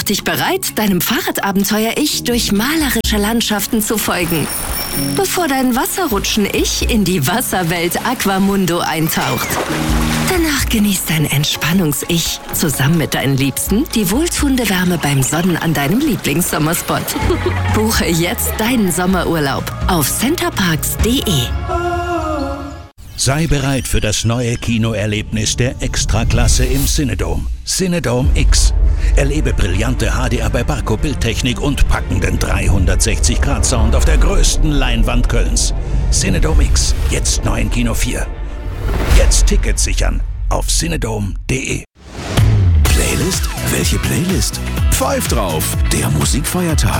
Mach dich bereit, deinem Fahrradabenteuer-Ich durch malerische Landschaften zu folgen, bevor dein Wasserrutschen-Ich in die Wasserwelt Aquamundo eintaucht. Danach genießt dein Entspannungs-Ich zusammen mit deinen Liebsten die wohltuende Wärme beim Sonnen an deinem Lieblingssommerspot. Buche jetzt deinen Sommerurlaub auf centerparks.de. Sei bereit für das neue Kinoerlebnis der Extraklasse im Cinedome. Cinedome X. Erlebe brillante HDR bei Barco-Bildtechnik und packenden 360-Grad-Sound auf der größten Leinwand Kölns. Cinedome X, jetzt neu in Kino 4. Jetzt Tickets sichern auf cinedome.de. Playlist? Welche Playlist? Pfeif drauf, der Musikfeiertag